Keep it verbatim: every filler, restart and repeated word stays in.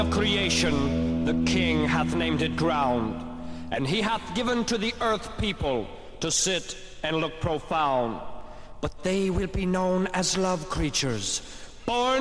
creation, the king hath named it ground, and he hath given to the earth people to sit and look profound. But they will be known as love creatures, born